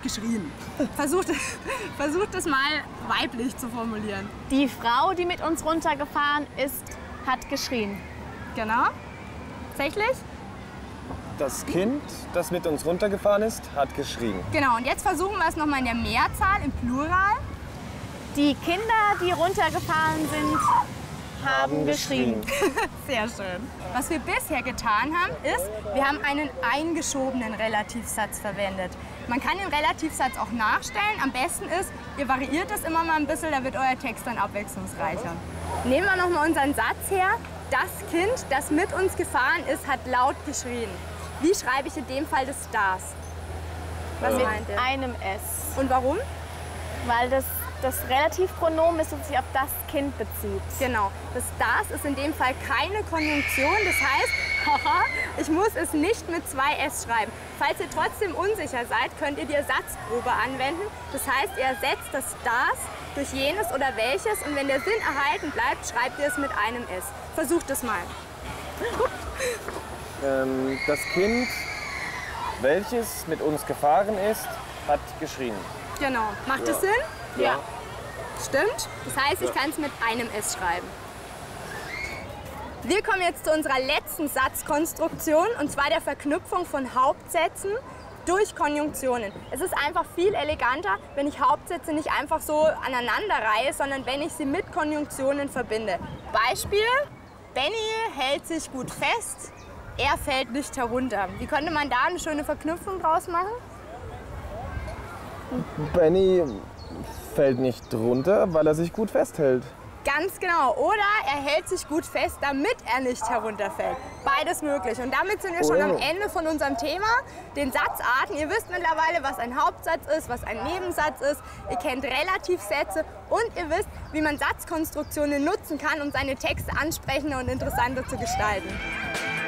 geschrien. Versucht es mal weiblich zu formulieren. Die Frau, die mit uns runtergefahren ist, hat geschrien. Genau. Tatsächlich? Das Kind, das mit uns runtergefahren ist, hat geschrien. Genau, und jetzt versuchen wir es nochmal in der Mehrzahl, im Plural. Die Kinder, die runtergefahren sind, haben geschrien. Sehr schön. Was wir bisher getan haben, ist, wir haben einen eingeschobenen Relativsatz verwendet. Man kann den Relativsatz auch nachstellen. Am besten ist, ihr variiert es immer mal ein bisschen, da wird euer Text dann abwechslungsreicher. Nehmen wir nochmal unseren Satz her. Das Kind, das mit uns gefahren ist, hat laut geschrien. Wie schreibe ich in dem Fall das das? Was meint ihr? Mit einem S. Und warum? Weil das Relativpronomen ist und sich auf das Kind bezieht. Genau. Das ist in dem Fall keine Konjunktion. Das heißt, haha, ich muss es nicht mit 2 S schreiben. Falls ihr trotzdem unsicher seid, könnt ihr die Ersatzprobe anwenden. Das heißt, ihr ersetzt das durch jenes oder welches. Und wenn der Sinn erhalten bleibt, schreibt ihr es mit einem S. Versucht es mal. Das Kind, welches mit uns gefahren ist, hat geschrien. Genau. Macht das Sinn? Ja. Stimmt. Das heißt, ich kann es mit einem S schreiben. Wir kommen jetzt zu unserer letzten Satzkonstruktion, und zwar der Verknüpfung von Hauptsätzen durch Konjunktionen. Es ist einfach viel eleganter, wenn ich Hauptsätze nicht einfach so aneinanderreihe, sondern wenn ich sie mit Konjunktionen verbinde. Beispiel: Benny hält sich gut fest, er fällt nicht herunter. Wie könnte man da eine schöne Verknüpfung draus machen? Benny fällt nicht runter, weil er sich gut festhält. Ganz genau. Oder er hält sich gut fest, damit er nicht herunterfällt. Beides möglich. Und damit sind wir schon am Ende von unserem Thema, den Satzarten. Ihr wisst mittlerweile, was ein Hauptsatz ist, was ein Nebensatz ist. Ihr kennt Relativsätze und ihr wisst, wie man Satzkonstruktionen nutzen kann, um seine Texte ansprechender und interessanter zu gestalten.